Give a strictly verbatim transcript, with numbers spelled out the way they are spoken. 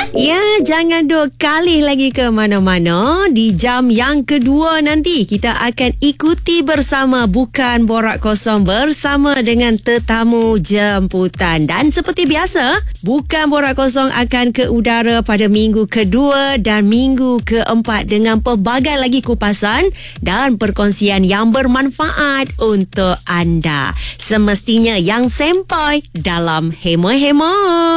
Ya, jangan duk kali lagi ke mana-mana. Di jam yang kedua nanti kita akan ikuti bersama Bukan Borak Kosong bersama dengan tetamu jemputan. Dan seperti biasa, Bukan Borak Kosong akan ke udara pada minggu kedua dan minggu keempat dengan pelbagai lagi kupasan dan perkongsian yang bermanfaat untuk anda. Semestinya yang sempoi dalam hema-hema.